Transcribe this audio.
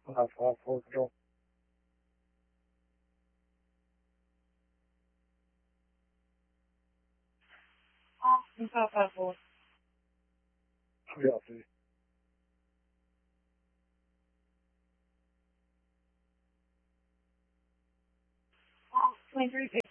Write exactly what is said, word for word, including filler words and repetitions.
Five five four control. Austin five five four. Yeah, see. Twenty three.